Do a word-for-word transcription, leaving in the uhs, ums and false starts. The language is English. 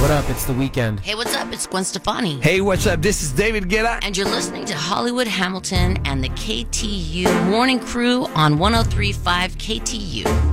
What up? It's the weekend. Hey, what's up? It's Gwen Stefani. Hey, what's up? This is David Guetta. And you're listening to Hollywood Hamilton and the K T U Morning Crew on one oh three point five K T U.